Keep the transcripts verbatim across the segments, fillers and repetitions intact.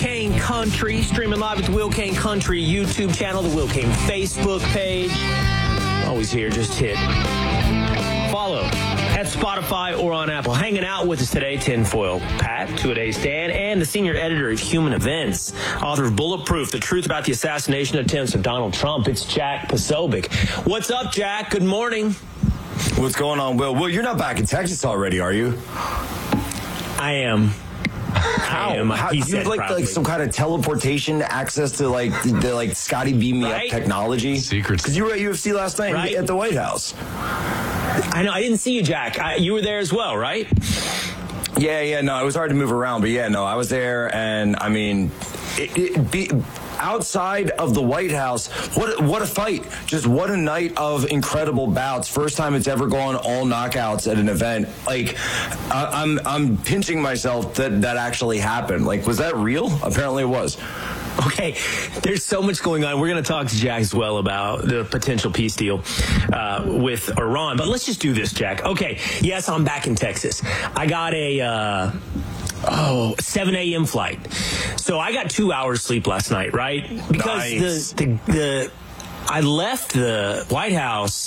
Kane Country, streaming live at the Will Kane Country YouTube channel, the Will Kane Facebook page. Always here, just hit follow at Spotify or on Apple. Hanging out with us today, Tinfoil Pat, Two-A-Days Dan, and the senior editor of Human Events, author of Bulletproof, The Truth About the Assassination Attempts of Donald Trump. It's Jack Posobiec. What's up, Jack? Good morning. What's going on, Will? Will, you're not back in Texas already, are you? I am. How? I am. How He you said have like, proudly. like some kind of teleportation access to like the, the like Scotty beam me Right? up technology? Secrets. Because you were at U F C last night Right? at the White House. I know. I didn't see you, Jack. I, you were there as well, right? Yeah, yeah, no, it was hard to move around, but yeah, no, I was there, and I mean, it, it be outside of the White House. What what a fight! Just what a night of incredible bouts. First time it's ever gone all knockouts at an event. Like, I, I'm I'm pinching myself that that actually happened. Like, was that real? Apparently, it was. Okay, there's so much going on. We're going to talk to Jack as well about the potential peace deal uh, with Iran. But let's just do this, Jack. Okay, yes, I'm back in Texas. I got a uh, oh seven a.m. flight, so I got two hours sleep last night, right? Because Nice. the, the the I left the White House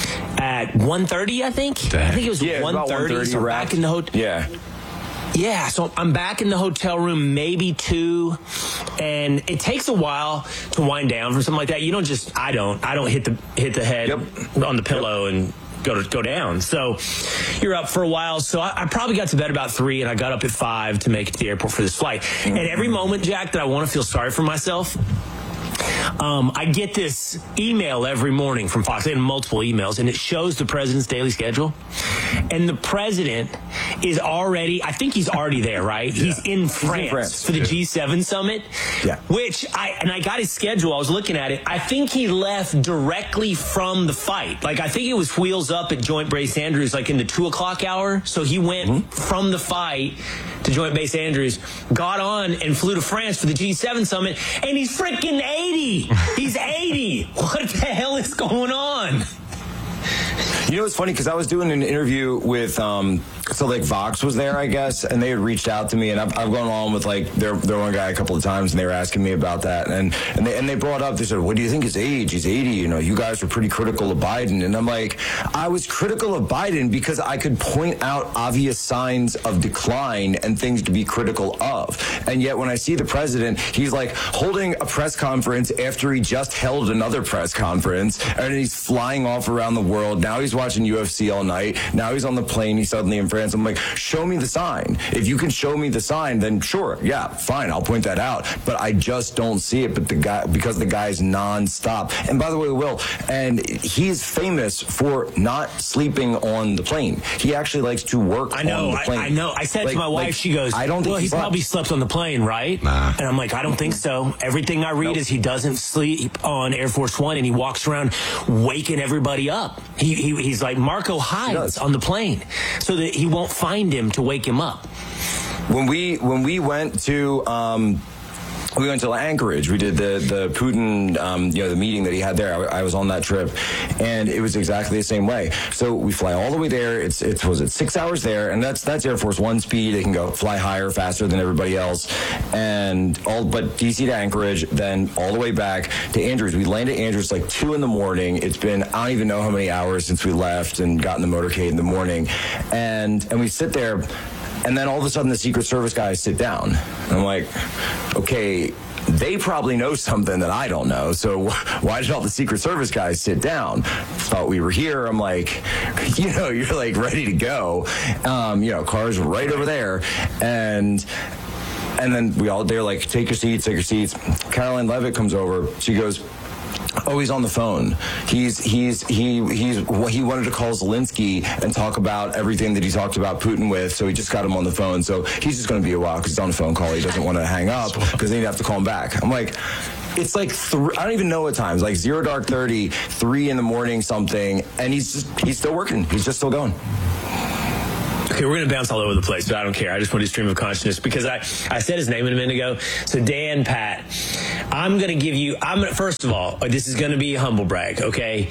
at one thirty, I think. I think it was Yeah, it was about one thirty. one thirty. So I'm back in the hotel. Yeah. Yeah, so I'm back in the hotel room, maybe two, and it takes a while to wind down from something like that. You don't just, I don't, I don't hit the hit the head Yep. on the pillow and go to go down. So you're up for a while. So I, I probably got to bed about three, and I got up at five to make it to the airport for this flight. And every moment, Jack, that I want to feel sorry for myself, Um, I get this email every morning from Fox. I get multiple emails, and it shows the president's daily schedule. And the president is already, I think he's already there, right? Yeah. He's in France, France. for the G seven summit. Yeah. Which I, and I got his schedule. I was looking at it. I think he left directly from the fight. Like, I think it was wheels up at Joint Base Andrews, like in the two o'clock hour. So he went Mm-hmm. from the fight to Joint Base Andrews, got on and flew to France for the G seven summit, and he's freaking eighty. He's eighty. What the hell is going on? You know, it's funny because I was doing an interview with, um, so like Vox was there, I guess, and they had reached out to me, and I've, I've gone on with like their their one guy a couple of times, and they were asking me about that, and and they and they brought up, they said, "What do you think his age? He's eighty. You know, you guys were pretty critical of Biden," and I'm like, I was critical of Biden because I could point out obvious signs of decline and things to be critical of, and yet when I see the president, he's like holding a press conference after he just held another press conference, and he's flying off around the world. Now he's watching U F C all night. Now he's on the plane. He's suddenly in France. I'm like, show me the sign. If you can show me the sign, then sure, yeah, fine, I'll point that out. But I just don't see it. But the guy, because the guy's nonstop. And by the way, Will, and he's famous for not sleeping on the plane. He actually likes to work I know, on the plane. I, I know. I said Like- to my wife, like, she goes, I don't think well, he he's slept. probably slept on the plane, right? Nah. And I'm like, I don't think so. Everything I read Nope. is he doesn't sleep on Air Force One, and he walks around waking everybody up. He, he He's like, Marco hides does. on the plane so that he won't find him to wake him up. When we when we went to um, we went to Anchorage, we did the the Putin um, you know the meeting that he had there. I, I was on that trip, and it was exactly the same way. So we fly all the way there. It's it was it six hours there, and that's that's Air Force One speed. They can go fly higher, faster than everybody else, and all but D C to Anchorage, then all the way back to Andrews. We landed at Andrews like two in the morning. It's been I don't even know how many hours since we left and got in the motorcade in the morning, and and we sit there. And then all of a sudden, the Secret Service guys sit down. And I'm like, okay, they probably know something that I don't know. So why did all the Secret Service guys sit down? Thought we were here. I'm like, you know, you're like ready to go. Um, you know, cars right over there. And and then we all, they're like, take your seats, take your seats. Caroline Levitt comes over. She goes, oh, he's on the phone. He's he's he he's he wanted to call Zelensky and talk about everything that he talked about Putin with. So he just got him on the phone. So he's just going to be a while because he's on a phone call. He doesn't want to hang up because then he'd have to call him back. I'm like, it's like three, I don't even know what time. It's like zero dark thirty, three in the morning, something, and he's just he's still working. He's just still going. Okay, we're going to bounce all over the place, but I don't care. I just want to stream of consciousness because I, I said his name a minute ago. So Dan, Pat, I'm going to give you, I'm gonna, first of all, this is going to be a humble brag, okay?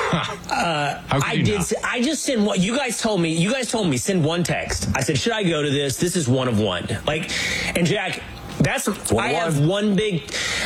Uh, I did, not? I just sent what you guys told me, you guys told me send one text. I said, should I go to this? This is one of one. Like, and Jack, That's one I have one big.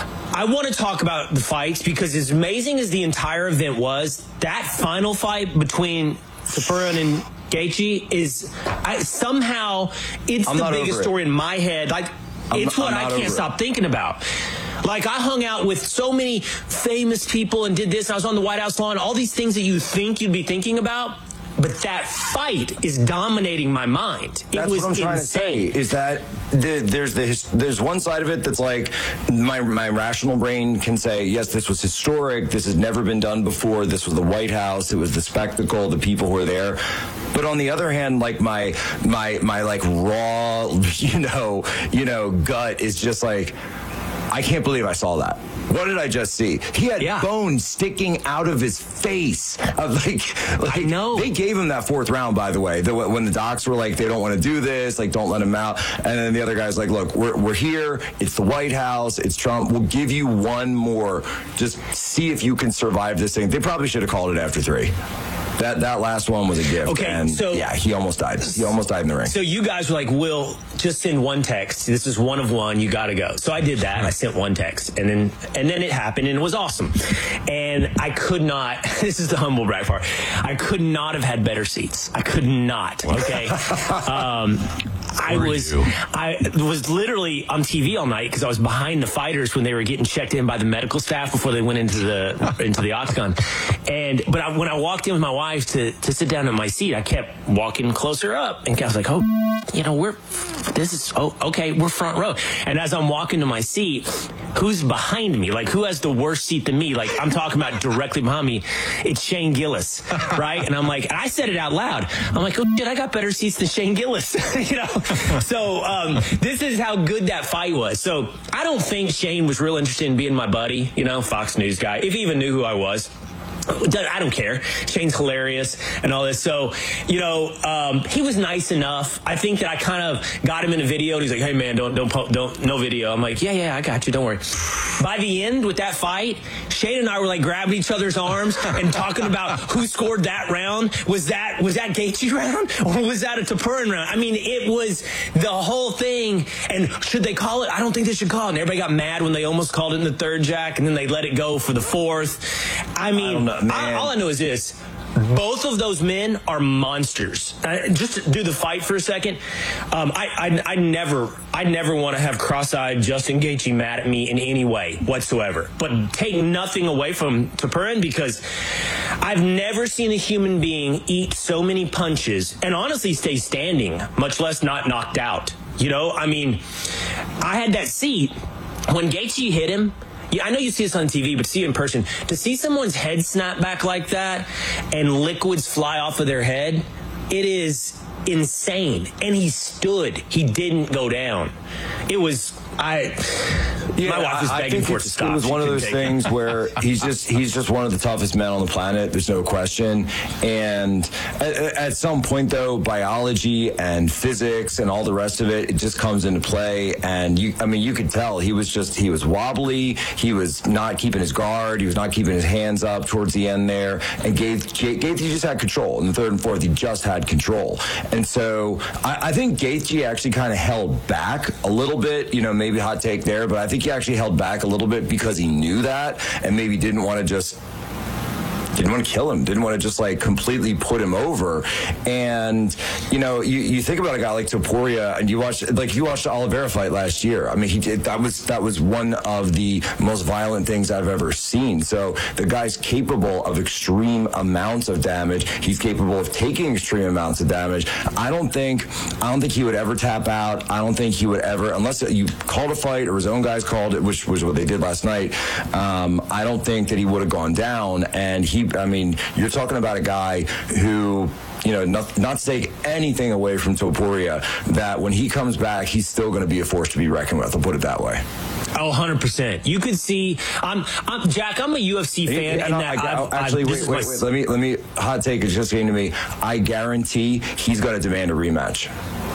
I want to talk about the fights because as amazing as the entire event was, that final fight between Topuria and Gaethje is I, somehow it's I'm the biggest it. story in my head. Like I'm it's not, what I can't stop it. thinking about. Like I hung out with so many famous people and did this. I was on the White House lawn. All these things that you think you'd be thinking about. But that fight is dominating my mind. It that's was what I'm trying insane. to say. Is that the, there's the there's one side of it that's like my my rational brain can say yes, this was historic. This has never been done before. This was the White House. It was the spectacle. The people who were there. But on the other hand, like my my my like raw, you know, you know, gut is just like, I can't believe I saw that. What did I just see? He had yeah. bones sticking out of his face. Uh, like, like, I know. They gave him that fourth round, by the way. The, when the docs were like, they don't want to do this, like, don't let him out. And then the other guy's like, look, we're, we're here. It's the White House. It's Trump. We'll give you one more. Just see if you can survive this thing. They probably should have called it after three. That that last one was a gift. Okay, and so yeah, he almost died. He almost died in the ring. So you guys were like, Will, just send one text. This is one of one. You got to go. So I did that. I sent one text, and then and then it happened, and it was awesome. And I could not. This is the humble brag part. I could not have had better seats. I could not. Okay. um, I was you? I was literally on T V all night because I was behind the fighters when they were getting checked in by the medical staff before they went into the into the octagon. And but I, when I walked in with my wife to to sit down in my seat, I kept walking closer up, and I was like, oh, you know, we're this is oh okay, we're front row. And as I'm walking to my seat, who's behind me? Like, who has the worst seat than me? Like, I'm talking about directly behind me. It's Shane Gillis, right? And I'm like, and I said it out loud. I'm like, oh shit, I got better seats than Shane Gillis, you know. So um, this is how good that fight was. So I don't think Shane was real interested in being my buddy, you know, Fox News guy, if he even knew who I was. I don't care. Shane's hilarious and all this. So, you know, um, he was nice enough. I think that I kind of got him in a video. And he's like, "Hey man, don't don't don't no video." I'm like, "Yeah, yeah, I got you. Don't worry." By the end with that fight, Shane and I were like grabbing each other's arms and talking about who scored that round. Was that was that Gaethje round or was that a Topuria round? I mean, it was the whole thing. And should they call it? I don't think they should call it. And everybody got mad when they almost called it in the third, Jack, and then they let it go for the fourth. I mean. I I, all I know is this. Both of those men are monsters. Uh, just to do the fight for a second, um, I, I, I never, I never want to have cross-eyed Justin Gaethje mad at me in any way whatsoever. But take nothing away from Topuria because I've never seen a human being eat so many punches and honestly stay standing, much less not knocked out. You know, I mean, I had that seat when Gaethje hit him. Yeah, I know you see this on T V, but see it in person. To see someone's head snap back like that and liquids fly off of their head, it is insane. And he stood. He didn't go down. It was, I, yeah, my wife was begging for it to stop. It was one of those things where he's just, he's just one of the toughest men on the planet. There's no question. And at, at some point though, biology and physics and all the rest of it, it just comes into play. And you, I mean, you could tell he was just, he was wobbly. He was not keeping his guard. He was not keeping his hands up towards the end there. And Gaethje, Gaethje just had control. In the third and fourth, he just had control. And so I, I think Gaethje actually kind of held back a little bit, you know, maybe hot take there, but I think he actually held back a little bit because he knew that and maybe didn't want to just didn't want to kill him, didn't want to just like completely put him over. And, you know, you, you think about a guy like Topuria and you watch, like you watched the Oliveira fight last year. I mean, he did, that was, that was one of the most violent things I've ever seen. So the guy's capable of extreme amounts of damage. He's capable of taking extreme amounts of damage. I don't think, I don't think he would ever tap out. I don't think he would ever, unless you called a fight or his own guys called it, which was what they did last night. Um, I don't think that he would have gone down. And he, I mean, you're talking about a guy who, you know, not, not to take anything away from Topuria, that when he comes back, he's still going to be a force to be reckoned with. I'll put it that way. Oh, one hundred percent. You could see, I'm, I'm Jack, I'm a U F C fan. Yeah, in no, that I, I've, actually, I've, wait, wait, wait. Let me, let me, hot take is just getting to me. I guarantee he's going to demand a rematch.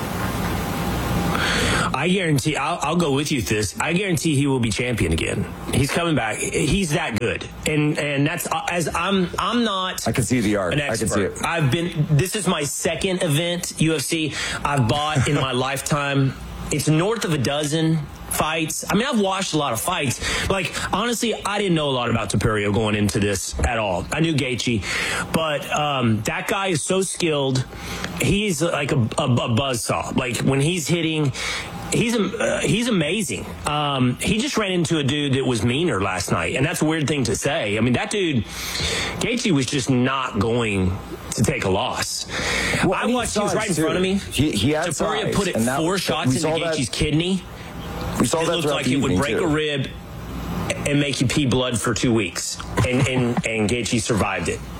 I guarantee, I'll, I'll go with you with this. I guarantee he will be champion again. He's coming back. He's that good. And and that's, as I'm I'm not I can see the art. An expert. I can see it. I've been, this is my second event, U F C, I've bought in my lifetime. It's north of a dozen. fights. I mean, I've watched a lot of fights. Like, honestly, I didn't know a lot about Topuria going into this at all. I knew Gaethje, but um, that guy is so skilled. He's like a, a, a buzzsaw. Like, when he's hitting, he's uh, he's amazing. Um, he just ran into a dude that was meaner last night, and that's a weird thing to say. I mean, that dude, Gaethje, was just not going to take a loss. Well, I watched, he was right in too. front of me. He, he had Topuria size, put it that, four shots into Gaethje's that, kidney. We saw it that looked like it would break too. a rib and make you pee blood for two weeks. And, and, and Gaethje survived it.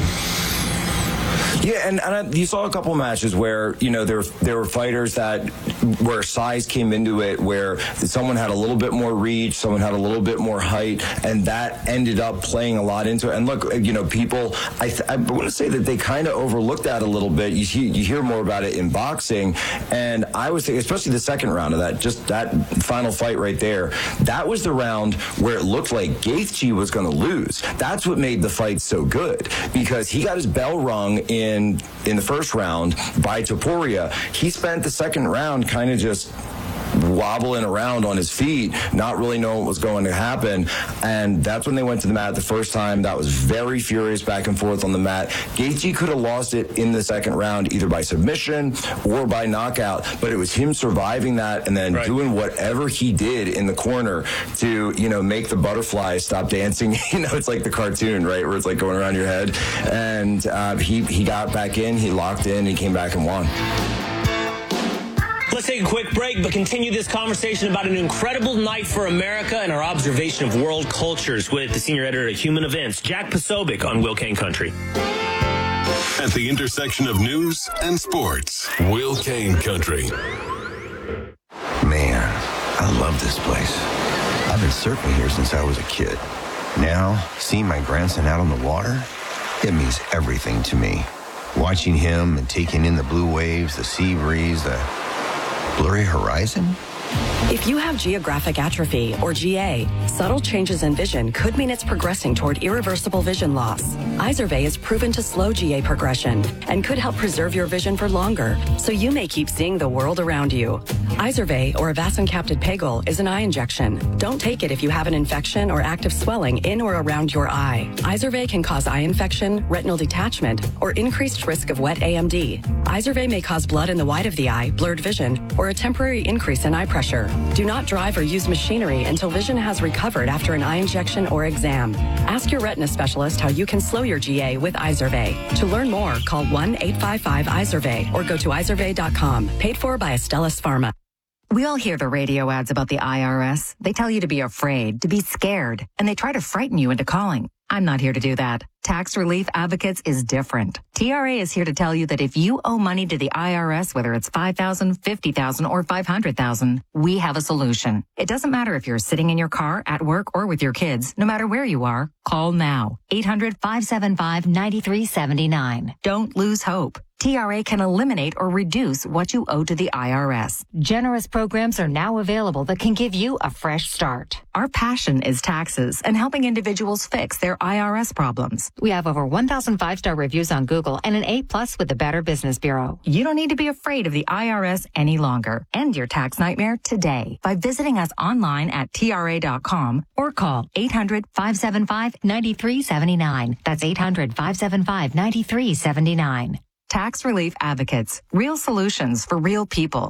Yeah, and, and you saw a couple of matches where, you know, there, there were fighters that, where size came into it, where someone had a little bit more reach, someone had a little bit more height, and that ended up playing a lot into it. And look, you know, people, I, th- I want to say that they kind of overlooked that a little bit. You, see, you hear more about it in boxing, and I was thinking, especially the second round of that, just that final fight right there, that was the round where it looked like Gaethje was going to lose. That's what made the fight so good, because he got his bell rung in In, in the first round by Topuria. He spent the second round kind of just wobbling around on his feet, not really knowing what was going to happen. And that's when they went to the mat the first time. That was very furious back and forth on the mat. Gaethje could have lost it in the second round, either by submission or by knockout, but it was him surviving that and then right. doing whatever he did in the corner to, you know, make the butterflies stop dancing. You know, it's like the cartoon, right, where it's like going around your head. And uh, he, he got back in, he locked in, he came back and won. Let's take a quick break, but continue this conversation about an incredible night for America and our observation of world cultures with the senior editor at Human Events, Jack Posobiec, on Will Cain Country. At the intersection of news and sports, Will Cain Country. Man, I love this place. I've been surfing here since I was a kid. Now, seeing my grandson out on the water, it means everything to me. Watching him and taking in the blue waves, the sea breeze, the blurry horizon? If you have geographic atrophy, or G A, subtle changes in vision could mean it's progressing toward irreversible vision loss. Izervay is proven to slow G A progression and could help preserve your vision for longer, so you may keep seeing the world around you. Izervay, or avacincaptad pegol, is an eye injection. Don't take it if you have an infection or active swelling in or around your eye. Izervay can cause eye infection, retinal detachment, or increased risk of wet A M D. Izervay may cause blood in the white of the eye, blurred vision, or a temporary increase in eye pressure. Do not drive or use machinery until vision has recovered after an eye injection or exam. Ask your retina specialist how you can slow your G A with Izervay. To learn more, call one eight five five Izervay or go to izervay dot com. Paid for by Astellas Pharma. We all hear the radio ads about the I R S. They tell you to be afraid, to be scared, and they try to frighten you into calling. I'm not here to do that. Tax Relief Advocates is different. T R A is here to tell you that if you owe money to the I R S, whether it's five thousand dollars, fifty thousand dollars, or five hundred thousand dollars, we have a solution. It doesn't matter if you're sitting in your car, at work, or with your kids. No matter where you are, call now. eight hundred, five seven five, nine three seven nine. Don't lose hope. T R A can eliminate or reduce what you owe to the I R S. Generous programs are now available that can give you a fresh start. Our passion is taxes and helping individuals fix their I R S problems. We have over one thousand five-star reviews on Google and an A plus with the Better Business Bureau. You don't need to be afraid of the I R S any longer. End your tax nightmare today by visiting us online at T R A dot com or call eight hundred, five seven five, nine three seven nine. That's eight hundred, five seven five, nine three seven nine. Tax Relief Advocates. Real solutions for real people.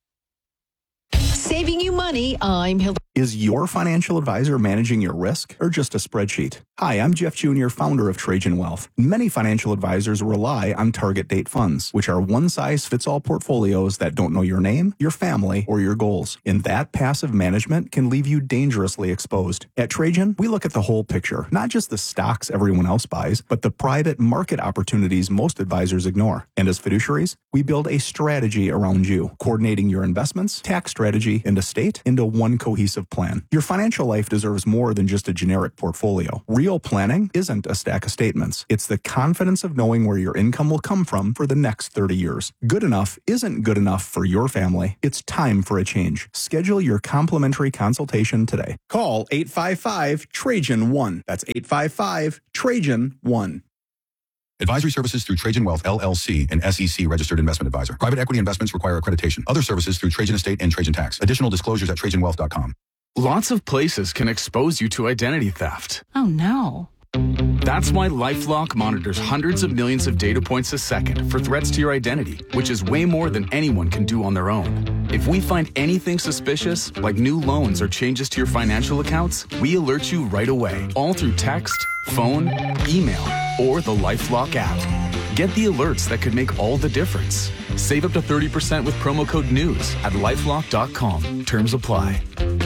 Saving you money, I'm Hilda. Is your financial advisor managing your risk or just a spreadsheet? Hi, I'm Jeff Junior, founder of Trajan Wealth. Many financial advisors rely on target date funds, which are one-size-fits-all portfolios that don't know your name, your family, or your goals. And that passive management can leave you dangerously exposed. At Trajan, we look at the whole picture, not just the stocks everyone else buys, but the private market opportunities most advisors ignore. And as fiduciaries, we build a strategy around you, coordinating your investments, tax strategy, and estate into one cohesive plan. Your financial life deserves more than just a generic portfolio. Real planning isn't a stack of statements. It's the confidence of knowing where your income will come from for the next thirty years. Good enough isn't good enough for your family. It's time for a change. Schedule your complimentary consultation today. Call eight five five, Trajan one. That's eight five five, Trajan one. Advisory services through Trajan Wealth, L L C, an S E C registered investment advisor. Private equity investments require accreditation. Other services through Trajan Estate and Trajan Tax. Additional disclosures at trajan wealth dot com. Lots of places can expose you to identity theft. Oh, no. That's why LifeLock monitors hundreds of millions of data points a second for threats to your identity, which is way more than anyone can do on their own. If we find anything suspicious, like new loans or changes to your financial accounts, we alert you right away, all through text, phone, email, or the LifeLock app. Get the alerts that could make all the difference. Save up to thirty percent with promo code NEWS at lifelock dot com. Terms apply.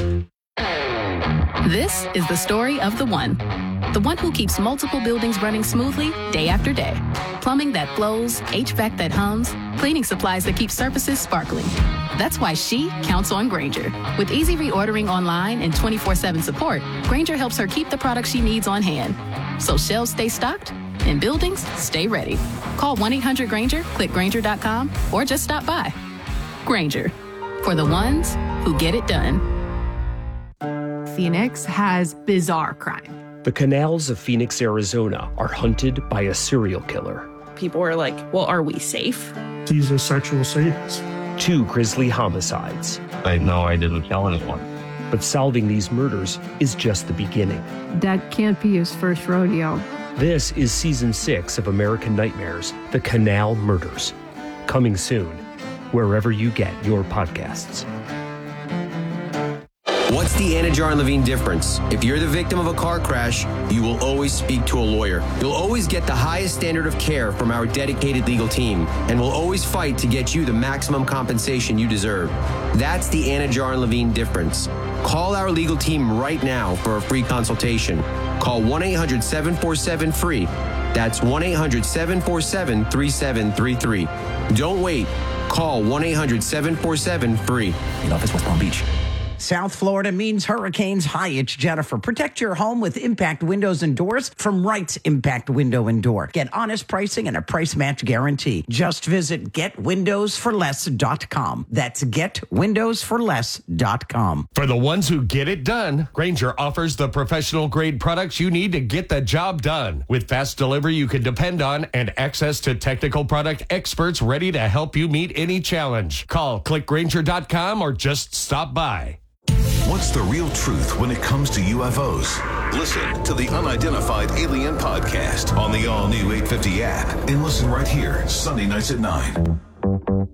This is the story of the one. The one who keeps multiple buildings running smoothly day after day. Plumbing that flows, H V A C that hums, cleaning supplies that keep surfaces sparkling. That's why she counts on Grainger. With easy reordering online and twenty-four seven support, Grainger helps her keep the products she needs on hand. So shelves stay stocked and buildings stay ready. Call one eight hundred Grainger, click Grainger dot com, or just stop by. Grainger, for the ones who get it done. Phoenix has bizarre crime. The canals of Phoenix, Arizona are hunted by a serial killer. People are like, well, are we safe? He's a sexual sadist. Two grisly homicides. I know I didn't kill anyone. But solving these murders is just the beginning. That can't be his first rodeo. This is season six of American Nightmares, The Canal Murders. Coming soon, wherever you get your podcasts. What's the Anna Jar and Levine difference? If you're the victim of a car crash, you will always speak to a lawyer. You'll always get the highest standard of care from our dedicated legal team, and we'll always fight to get you the maximum compensation you deserve. That's the Anna Jar and Levine difference. Call our legal team right now for a free consultation. Call one eight hundred seven four seven free. That's one eight hundred seven four seven three seven three three. Don't wait. Call one eight hundred seven four seven free. In office, West Palm Beach. South Florida means hurricanes. Hi, it's Jennifer. Protect your home with Impact Windows and Doors from Wright's Impact Window and Door. Get honest pricing and a price match guarantee. Just visit get windows for less dot com. That's get windows for less dot com. For the ones who get it done, Grainger offers the professional grade products you need to get the job done. With fast delivery you can depend on and access to technical product experts ready to help you meet any challenge. Call click grainger dot com or just stop by. What's the real truth when it comes to U F Os? Listen to the Unidentified Alien Podcast on the all-new eight fifty app and listen right here Sunday nights at nine.